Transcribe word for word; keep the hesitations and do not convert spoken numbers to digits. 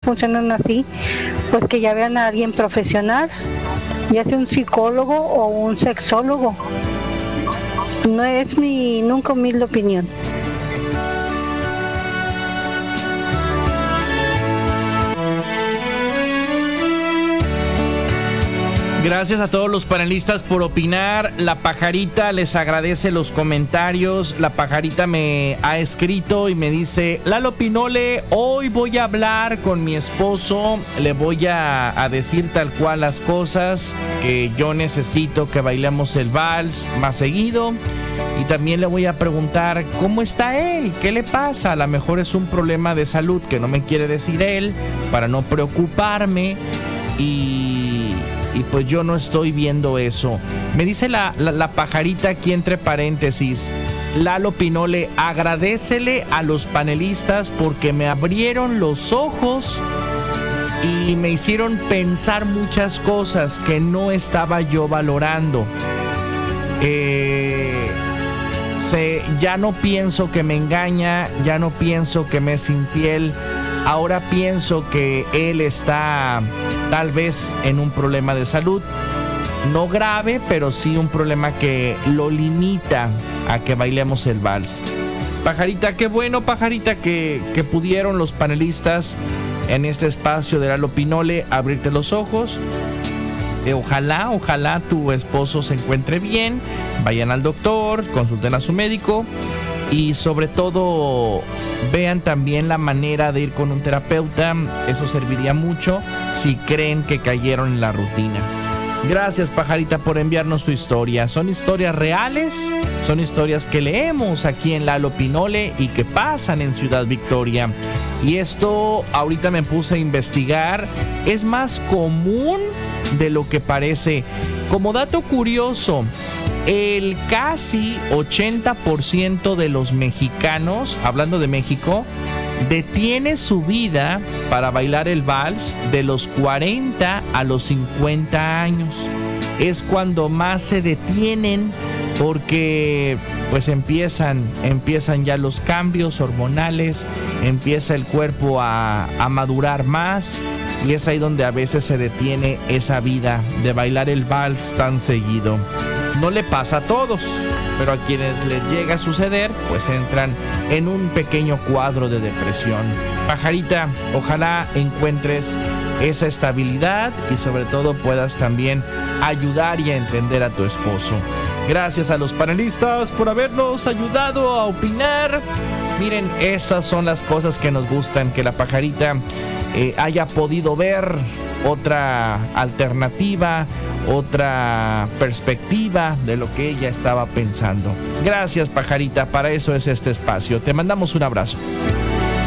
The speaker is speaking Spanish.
funcionan así, pues que ya vean a alguien profesional, ya sea un psicólogo o un sexólogo. No es mi nunca humilde opinión. Gracias a todos los panelistas por opinar. La Pajarita les agradece los comentarios. La Pajarita me ha escrito y me dice: Lalo Pinole, hoy voy a hablar con mi esposo, le voy a, a decir tal cual las cosas, que yo necesito que bailemos el vals más seguido, y también le voy a preguntar cómo está él, qué le pasa. A lo mejor es un problema de salud que no me quiere decir él, para no preocuparme, y... y pues yo no estoy viendo eso. Me dice la, la, la Pajarita aquí entre paréntesis: Lalo Pinole, agradécele a los panelistas porque me abrieron los ojos y me hicieron pensar muchas cosas que no estaba yo valorando. Eh, se, ya no pienso que me engaña, ya no pienso que me es infiel. Ahora pienso que él está tal vez en un problema de salud, no grave, pero sí un problema que lo limita a que bailemos el vals. Pajarita, qué bueno, Pajarita, que, que pudieron los panelistas en este espacio de Lalo Pinole abrirte los ojos. Eh, ojalá, ojalá tu esposo se encuentre bien, vayan al doctor, consulten a su médico. Y sobre todo vean también la manera de ir con un terapeuta. Eso serviría mucho si creen que cayeron en la rutina. Gracias, Pajarita, por enviarnos tu historia. Son historias reales, son historias que leemos aquí en Lalo Pinole y que pasan en Ciudad Victoria. Y esto ahorita me puse a investigar, es más común de lo que parece. Como dato curioso, el casi ochenta por ciento de los mexicanos, hablando de México, detiene su vida para bailar el vals de los cuarenta a los cincuenta años. Es cuando más se detienen, porque pues empiezan, empiezan ya los cambios hormonales, empieza el cuerpo a, a madurar más, y es ahí donde a veces se detiene esa vida de bailar el vals tan seguido. No le pasa a todos, pero a quienes les llega a suceder, pues entran en un pequeño cuadro de depresión. Pajarita, ojalá encuentres esa estabilidad y sobre todo puedas también ayudar y a entender a tu esposo. Gracias a los panelistas por habernos ayudado a opinar. Miren, esas son las cosas que nos gustan, que la Pajarita eh, haya podido ver otra alternativa, otra perspectiva de lo que ella estaba pensando. Gracias, Pajarita, para eso es este espacio. Te mandamos un abrazo.